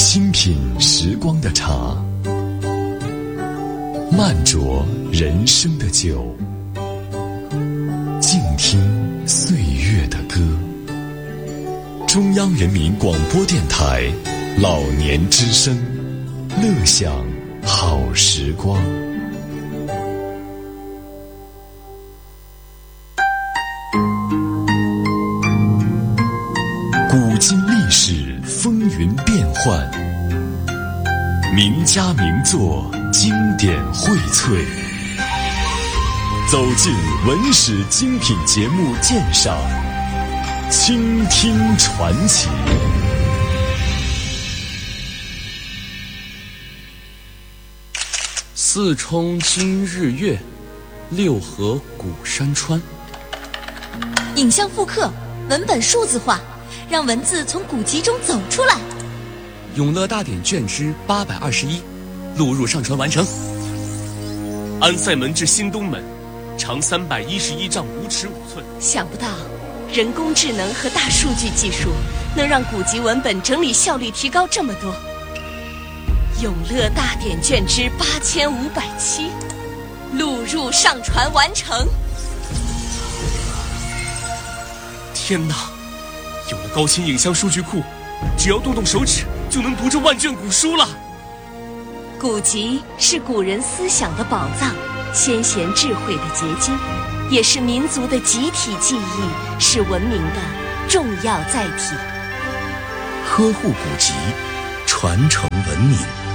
轻品时光的茶，慢酌人生的酒，静听岁月的歌。中央人民广播电台老年之声，乐享好时光。古今历史风云变幻，名家名作经典荟萃，走进文史精品节目鉴赏，倾听传奇。 四冲今日月，六合古山川。 影像复刻，文本数字化，让文字从古籍中走出来。 永乐大典卷之821，录入上传完成。安塞门至新东门，长311丈5尺5寸。 想不到，人工智能和大数据技术能让古籍文本整理效率提高这么多。永乐大典卷之8507，录入上传完成。 天哪！有了高清影像数据库，只要动动手指就能读这万卷古书了。 古籍是古人思想的宝藏，先贤智慧的结晶，也是民族的集体记忆，是文明的重要载体。 呵护古籍，传承文明。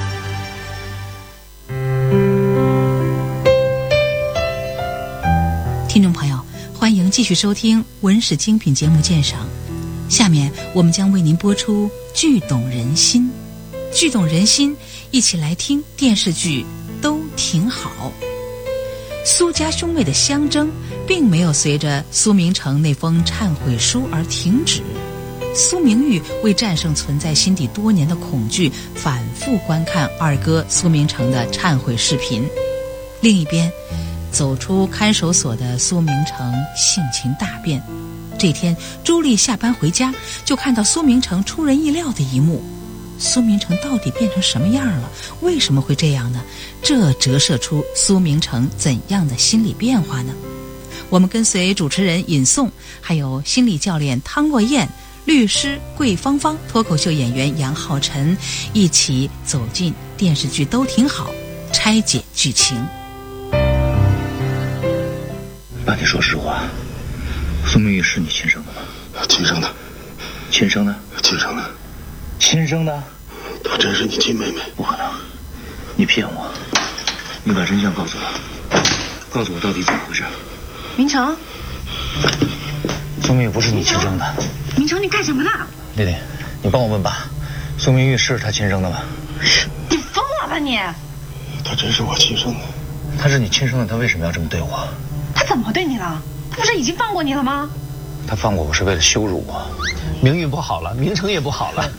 听众朋友，欢迎继续收听文史精品节目鉴赏。下面我们将为您播出剧懂人心。剧懂人心，一起来听电视剧都挺好。苏家兄妹的相争并没有随着苏明成那封忏悔书而停止。苏明玉为战胜存在心底多年的恐惧，反复观看二哥苏明成的忏悔视频。另一边，走出看守所的苏明成性情大变。这天，朱莉下班回家，就看到苏明成出人意料的一幕。苏明成到底变成什么样了？为什么会这样呢？这折射出苏明成怎样的心理变化呢？我们跟随主持人尹颂，还有心理教练汤若燕、律师桂芳芳、脱口秀演员杨浩晨，一起走进电视剧都挺好，拆解剧情。 爸，你说实话，苏明玉是你亲生的吗？ 亲生的。 亲生的？ 亲生的。 亲生的？ 她真是你亲妹妹？ 不可能，你骗我！你把真相告诉我，告诉我到底怎么回事。 明成， 苏明玉不是你亲生的。 明成，你干什么呢？ 丽丽，你帮我问爸，苏明玉是他亲生的吗？ 你疯了吧你！ 她真是我亲生的。 他是你亲生的，他为什么要这么对我？ 他怎么对你了？他不是已经放过你了吗？ 他放过我是为了羞辱我，名誉不好了，名声也不好了。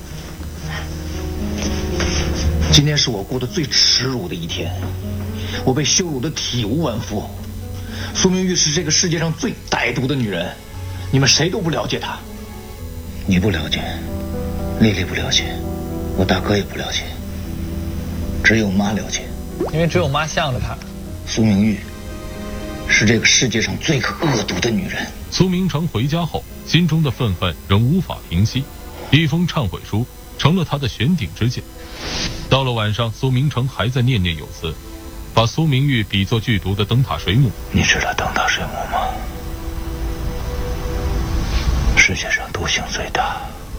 今天是我过得最耻辱的一天，我被羞辱得体无完肤。苏明玉是这个世界上最歹毒的女人，你们谁都不了解她。你不了解，丽丽不了解，我大哥也不了解，只有妈了解。 因为只有妈向着她。 苏明玉是这个世界上最恶毒的女人。 苏明成回家后，心中的愤恨仍无法平息，一封忏悔书成了他的悬顶之剑。到了晚上，苏明成还在念念有词，把苏明玉比作剧毒的灯塔水母。 你知道灯塔水母吗？世界上毒性最大、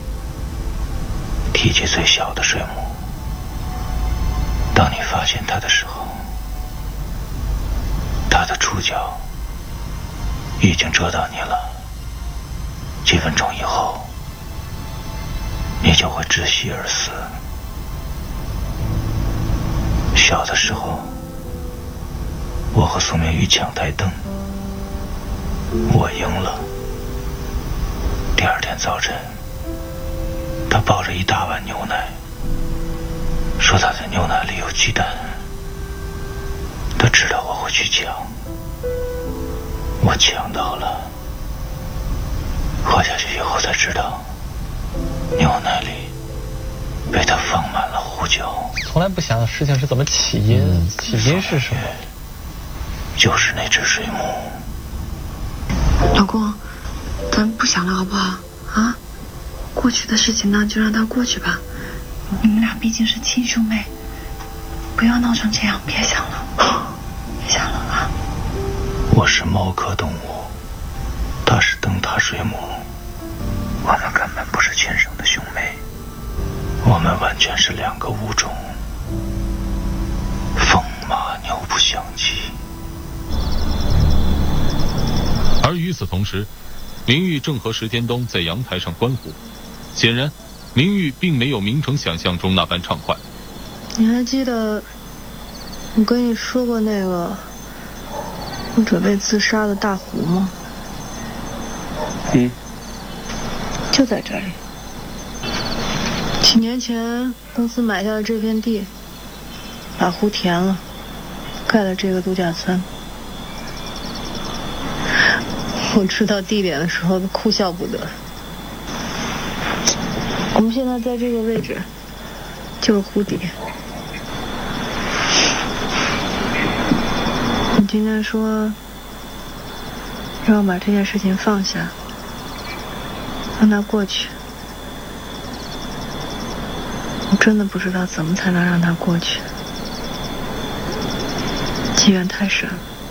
体积最小的水母。当你发现它的时候，它的触角已经蛰到你了。几分钟以后，你就会窒息而死。小的时候，我和苏明玉抢台灯，我赢了。第二天早晨，他抱着一大碗牛奶，说他的牛奶里有鸡蛋。他知道我会去抢，我抢到了。喝下去以后才知道，牛奶里被他放满了胡椒。 从来不想事情是怎么起因，起因是什么？ 就是那只水母。 老公，咱不想了好不好？啊，过去的事情呢，就让它过去吧。你们俩毕竟是亲兄妹，不要闹成这样，别想了，别想了啊！ 我是猫科动物，他是灯塔水母，我们根本不是亲生的兄妹，我们完全是两个物种，风马牛不相及。 而与此同时，明玉正和石天东在阳台上观湖。显然，明玉并没有明成想象中那般畅快。 你还记得我跟你说过那个我准备自杀的大湖吗？就在这里。几年前公司买下了这片地，把湖填了，盖了这个度假村。我知道地点的时候都哭笑不得。我们现在在这个位置，就是湖底。你今天说让我把这件事情放下，让它过去。我真的不知道怎么才能让它过去，积怨太深。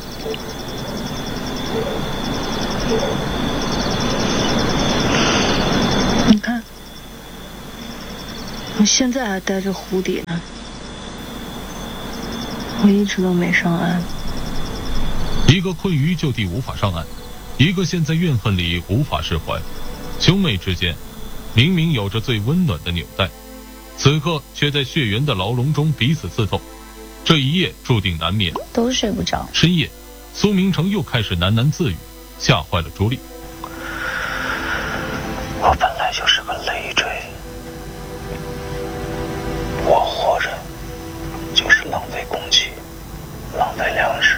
你看，我现在还待着湖底呢，我一直都没上岸。 一个困于就地无法上岸，一个陷在怨恨里无法释怀，兄妹之间明明有着最温暖的纽带，此刻却在血缘的牢笼中彼此刺痛，这一夜注定难眠， 都睡不着。 深夜，苏明成又开始喃喃自语，吓坏了朱莉。 我本来就是个累赘，我活着就是浪费空气，浪费粮食，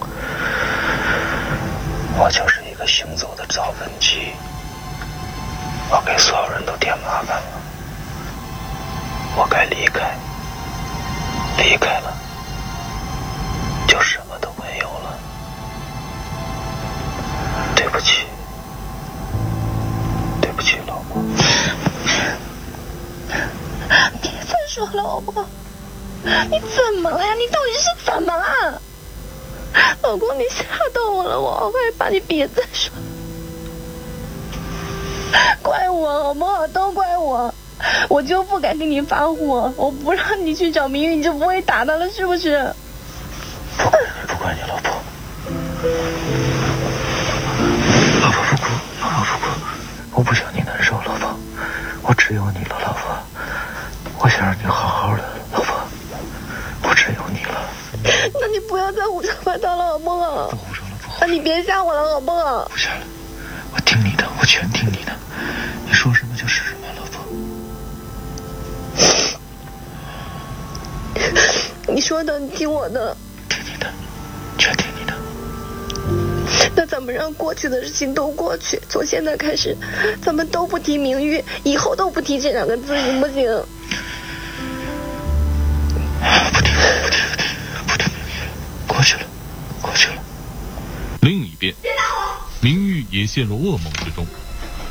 我就是一个行走的造粪机，我给所有人都添麻烦了，我该离开，离开了就什么都没有了，对不起，对不起老婆。 别再说了好不好？你怎么了呀？你到底是怎么了？老公，你吓到我了，我好害怕，你别再说了。怪我好不好？都怪我，我就不该跟你发火，我不让你去找明玉，你就不会打他了，是不是？ 不怪你老婆，老婆不哭，老婆不哭，我不想你难受，老婆，我只有你了，老婆，我想让你好好的，老婆，我只有你了。 那你不要再胡说八道了，好不好？ 不胡说了，不胡说了。 你别吓我了，好不好？ 不吓了，我听你的，我全听你的，你说什么就是什么，老婆。 你说的，你听我的。 听你的，全听你的。 那咱们让过去的事情都过去，从现在开始，咱们都不提明玉，以后都不提这两个字，行不行？ 不提明玉了，过去了，过去了。 另一边，明玉也陷入噩梦之中。